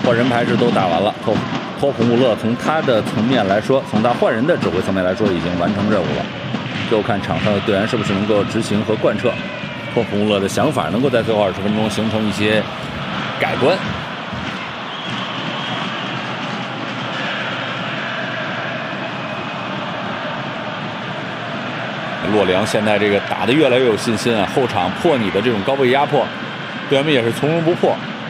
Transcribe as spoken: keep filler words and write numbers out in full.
换人牌是都打完了。托托普穆勒从他的层面来说，从他换人的指挥层面来说，已经完成任务了。就看场上的队员是不是能够执行和贯彻托普穆勒的想法，能够在最后二十分钟形成一些改观。洛良现在这个打得越来越有信心啊，后场破你的这种高位压迫，队员们也是从容不迫。